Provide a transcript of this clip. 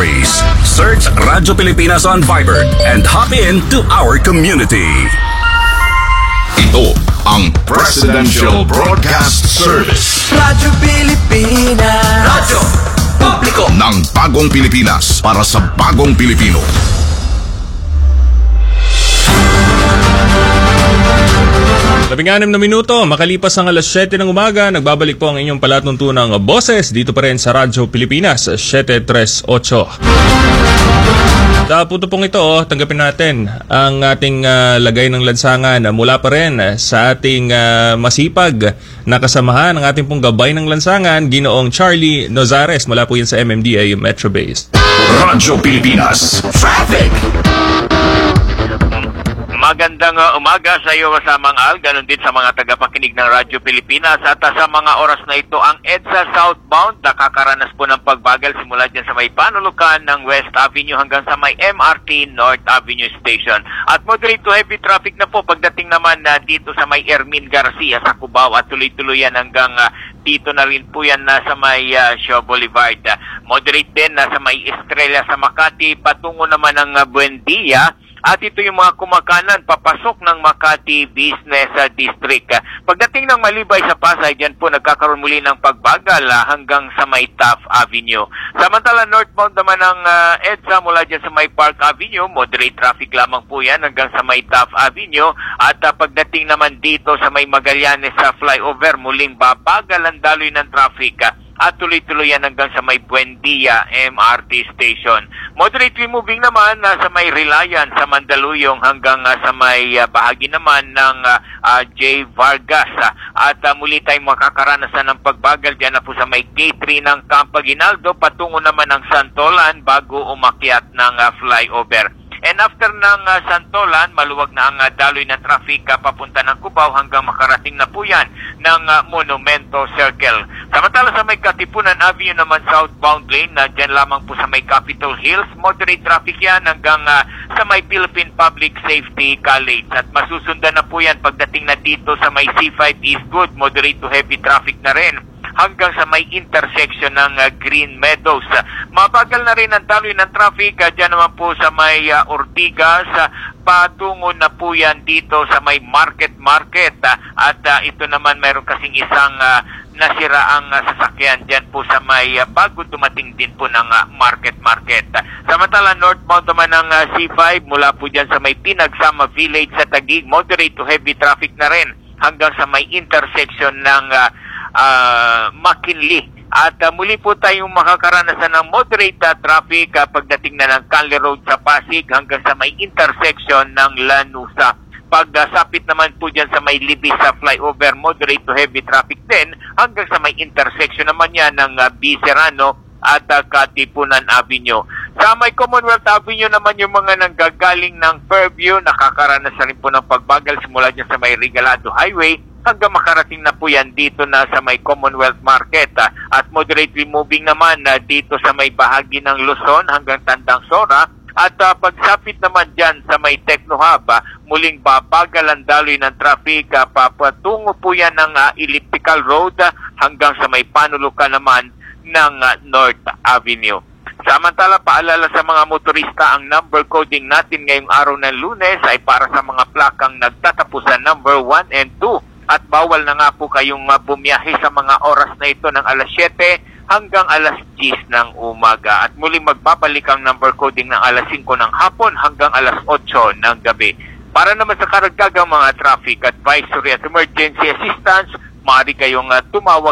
stories. Search Radyo Pilipinas on Viber and hop in to our community. Ito ang Presidential Broadcast Service. Radyo Pilipinas. Radyo Publiko ng Bagong Pilipinas para sa Bagong Pilipino. Labing-anim na minuto, makalipas ang alas 7 ng umaga, nagbabalik po ang inyong palatuntunang boses dito pa rin sa Radyo Pilipinas, 738. Sa punto pong ito, tanggapin natin ang ating lagay ng lansangan mula pa rin sa ating masipag na kasamahan, ang ating pong gabay ng lansangan, Ginoong Charlie Nozares, mula po yan sa MMDA Metro Base. Radyo Pilipinas Traffic. Magandang umaga sa iyo kasamang Al, ganun din sa mga tagapakinig ng Radyo Pilipinas. At sa mga oras na ito, ang EDSA southbound nakakaranas po ng pagbagal simula dyan sa may panulukan ng West Avenue hanggang sa may MRT North Avenue Station. At moderate to heavy traffic na po pagdating naman dito sa may Ermin Garcia sa Cubao at tuloy-tuloy yan hanggang dito na rin po yan sa may Shaw Boulevard. Moderate din sa may Estrella sa Makati, patungo naman ng Buendia. At ito yung mga kumakanan papasok ng Makati Business District. Pagdating ng Malibay sa Pasay, dyan po nagkakaroon muli ng pagbagal hanggang sa may Taft Avenue. Samantala northbound naman ng EDSA mula dyan sa may Park Avenue, moderate traffic lamang po yan hanggang sa may Taft Avenue. At pagdating naman dito sa may Magallanes sa flyover, muling babagal ang daloy ng traffic. At tuloy-tuloy yan hanggang sa may Buendia MRT Station. Moderately moving naman sa may Reliance sa Mandaluyong hanggang sa may bahagi naman ng J. Vargas. At muli tayong makakaranasan ng pagbagal dyan na po sa may Gate 3 ng Camp Aguinaldo patungo naman ng Santolan bago umakyat ng flyover. And after ng Santolan, maluwag na ang daloy ng traffic papunta ng Cubao hanggang makarating na po yan ng Monumento Circle. Samantala sa may Katipunan Avenue naman southbound lane, dyan lamang po sa may Capitol Hills, moderate traffic yan hanggang sa may Philippine Public Safety College. At masusundan na po yan pagdating na dito sa may C5 Eastwood, moderate to heavy traffic na rin hanggang sa may intersection ng Green Meadows. Mabagal na rin ang daloy ng traffic dyan naman po sa may Ortigas, patungo na po yan dito sa may Market. At ito naman mayroon kasing isang nasiraang sasakyan dyan po sa may bago dumating din po ng Market. Samantala northbound naman ng C5 mula po dyan sa may Pinagsama Village sa Taguig, moderate to heavy traffic na rin hanggang sa may intersection ng McKinley. At muli po tayong makakaranasan ng moderate traffic pagdating na ng Canley Road sa Pasig hanggang sa may intersection ng Lanusa. Pagsapit naman po dyan sa may Libis sa flyover, moderate to heavy traffic din hanggang sa may intersection naman yan ng B. Serrano at Katipunan Avenue. Sa may Commonwealth Avenue naman yung mga nanggagaling ng Fairview, nakakaranas na rin po ng pagbagal simula dyan sa may Regalado Highway hanggang makarating na po yan dito na sa may Commonwealth Market. At moderately moving naman dito sa may bahagi ng Luzon hanggang Tandang Sora. At pagsapit naman dyan sa may Techno Hub, muling babagal ang daloy ng traffic. Papatungo po yan ng Elliptical Road hanggang sa may panulukan naman ng North Avenue. Samantala, paalala sa mga motorista, ang number coding natin ngayong araw ng Lunes ay para sa mga plakang nagtatapos sa number 1 and 2. At bawal na nga po kayong bumiyahe sa mga oras na ito ng alas 7 hanggang alas 10 ng umaga. At muling magbabalik ang number coding ng alas 5 ng hapon hanggang alas 8 ng gabi. Para naman sa karagdagang mga traffic advisory at emergency assistance, maaari kayong tumawag